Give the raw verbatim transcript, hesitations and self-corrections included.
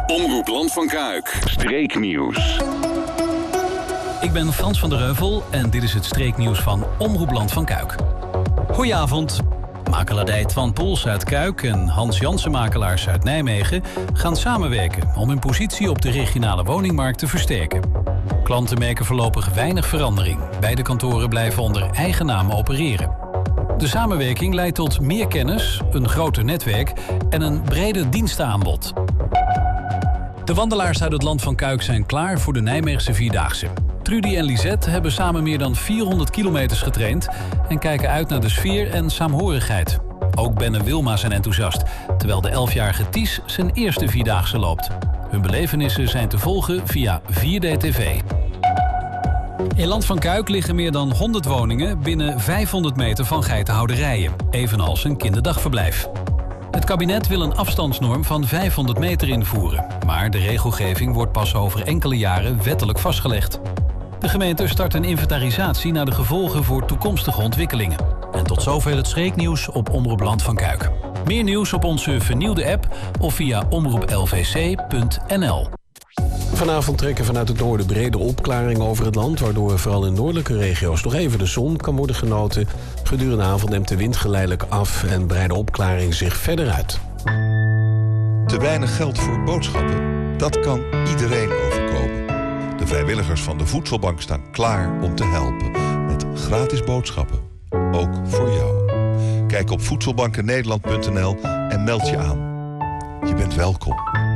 Omroep Land van Kuik. Streeknieuws. Ik ben Frans van der Heuvel en dit is het streeknieuws van Omroep Land van Kuik. Goedenavond. Makelaardij Twan Pols uit Kuik en Hans Jansen Makelaars uit Nijmegen gaan samenwerken om hun positie op de regionale woningmarkt te versterken. Klanten merken voorlopig weinig verandering. Beide kantoren blijven onder eigen naam opereren. De samenwerking leidt tot meer kennis, een groter netwerk en een breder dienstenaanbod. De wandelaars uit het Land van Kuik zijn klaar voor de Nijmeegse Vierdaagse. Trudy en Lisette hebben samen meer dan vierhonderd kilometers getraind en kijken uit naar de sfeer en saamhorigheid. Ook Ben en Wilma zijn enthousiast, terwijl de elfjarige Ties zijn eerste Vierdaagse loopt. Hun belevenissen zijn te volgen via vier D T V. In Land van Kuik liggen meer dan honderd woningen binnen vijfhonderd meter van geitenhouderijen, evenals een kinderdagverblijf. Het kabinet wil een afstandsnorm van vijfhonderd meter invoeren, maar de regelgeving wordt pas over enkele jaren wettelijk vastgelegd. De gemeente start een inventarisatie naar de gevolgen voor toekomstige ontwikkelingen. En tot zover het streeknieuws op Omroep Land van Kuik. Meer nieuws op onze vernieuwde app of via omroep l v c punt n l. Vanavond trekken vanuit het noorden brede opklaringen over het land, waardoor vooral in noordelijke regio's nog even de zon kan worden genoten. Gedurende de avond neemt de wind geleidelijk af en breidt de opklaring zich verder uit. Te weinig geld voor boodschappen? Dat kan iedereen overkomen. De vrijwilligers van de Voedselbank staan klaar om te helpen. Met gratis boodschappen. Ook voor jou. Kijk op voedselbanken nederland punt n l en meld je aan. Je bent welkom.